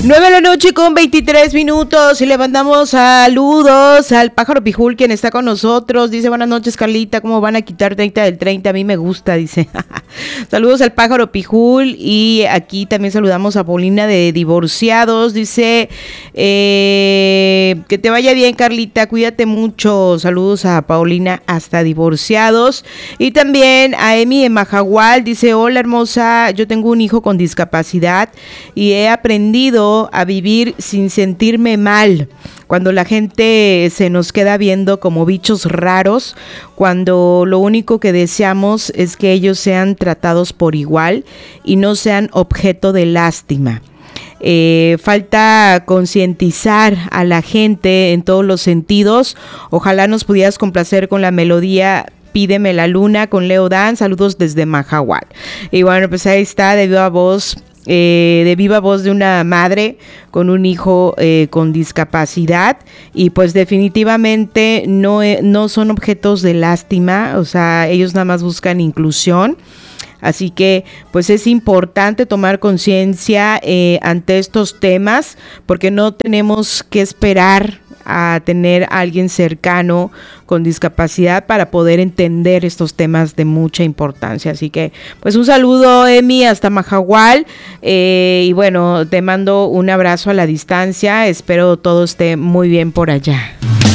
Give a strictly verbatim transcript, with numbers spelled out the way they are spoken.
Nueve de la noche con veintitrés minutos y le mandamos saludos al Pájaro Pijul, quien está con nosotros. Dice, buenas noches, Carlita, ¿cómo van a quitar treinta del treinta? A mí me gusta, dice. Saludos al Pájaro Pijul y aquí también saludamos a Paulina de Divorciados. Dice, eh, que te vaya bien, Carlita, cuídate mucho. Saludos a Paulina hasta Divorciados. Y también a Emi de Majagual. Dice, hola, hermosa, yo tengo un hijo con discapacidad y he aprendido a vivir sin sentirme mal. Cuando la gente se nos queda viendo como bichos raros, cuando lo único que deseamos es que ellos sean tratados por igual y no sean objeto de lástima. Eh, falta concientizar a la gente en todos los sentidos. Ojalá nos pudieras complacer con la melodía Pídeme la Luna con Leo Dan. Saludos desde Majagual. Y bueno, pues ahí está, de viva voz Eh, de viva voz de una madre con un hijo eh, con discapacidad, y pues definitivamente no, eh, no son objetos de lástima, o sea, ellos nada más buscan inclusión. Así que pues es importante tomar conciencia eh, ante estos temas, porque no tenemos que esperar a tener a alguien cercano con discapacidad para poder entender estos temas de mucha importancia. Así que pues un saludo, Emi, hasta Majagual, eh, y bueno, te mando un abrazo a la distancia, espero todo esté muy bien por allá.